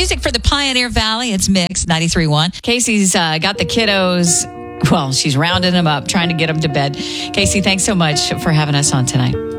music for the Pioneer Valley. It's Mix 93.1. Casey's got the kiddos. Well, she's rounding them up, trying to get them to bed. Casey, thanks so much for having us on tonight.